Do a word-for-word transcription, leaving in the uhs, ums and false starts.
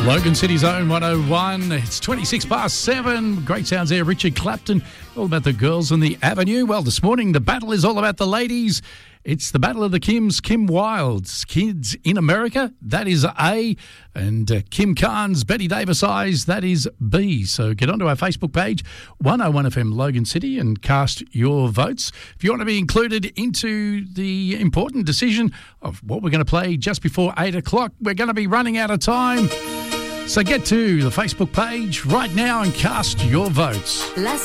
Logan City's own one oh one. It's twenty-six past seven. Great sounds there. Richard Clapton. All about the girls on the avenue. Well, this morning the battle is all about the ladies. It's the battle of the Kims. Kim Wilde's Kids in America. That is A. And uh, Kim Carnes, Betty Davis Eyes. That is B. So get onto our Facebook page, one oh one F M Logan City, and cast your votes. If you want to be included into the important decision of what we're going to play just before eight o'clock, we're going to be running out of time. So get to the Facebook page right now and cast your votes.